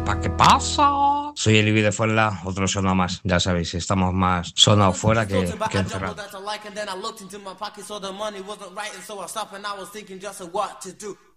¿Pa qué pasa? Soy el Ibi de Fuenla, otro Sona más. Ya sabéis, estamos más sonados fuera que encerrados. And then I looked into my pocket so the money wasn't right, and so I stopped and I was thinking just of what to do.